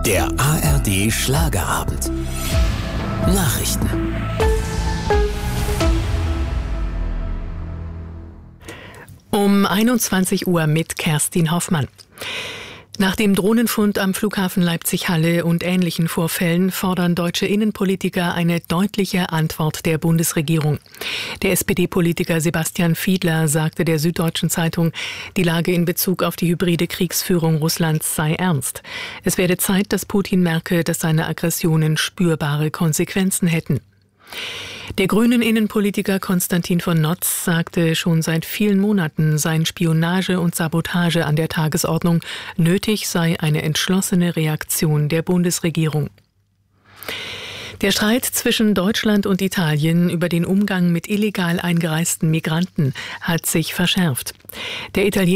Der ARD Schlagerabend. Nachrichten. Um 21 Uhr mit Kerstin Hoffmann. Nach dem Drohnenfund am Flughafen Leipzig-Halle und ähnlichen Vorfällen fordern deutsche Innenpolitiker eine deutliche Antwort der Bundesregierung. Der SPD-Politiker Sebastian Fiedler sagte der Süddeutschen Zeitung, die Lage in Bezug auf die hybride Kriegsführung Russlands sei ernst. Es werde Zeit, dass Putin merke, dass seine Aggressionen spürbare Konsequenzen hätten. Der grünen Innenpolitiker Konstantin von Notz sagte, schon seit vielen Monaten seien Spionage und Sabotage an der Tagesordnung. Nötig sei eine entschlossene Reaktion der Bundesregierung. Der Streit zwischen Deutschland und Italien über den Umgang mit illegal eingereisten Migranten hat sich verschärft. Der